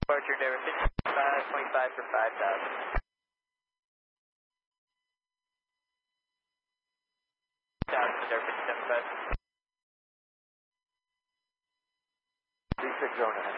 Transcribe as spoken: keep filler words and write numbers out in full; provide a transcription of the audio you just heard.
Departure Denver fifty-five point five for five thousand. Thousand Denver fifty-seven point five. three six zero nine.